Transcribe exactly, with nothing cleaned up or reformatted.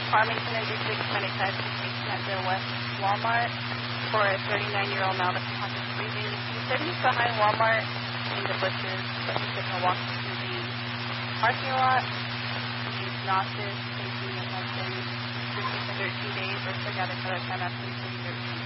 Farmington and District twenty-five station at the West Walmart for a thirty-nine-year-old male that's conscious breathing. He said he's behind Walmart in the bushes, but he's going to walk to the parking lot. He's nauseous, thinking it has been drinking for thirteen days or psychotic by the time after thirteen.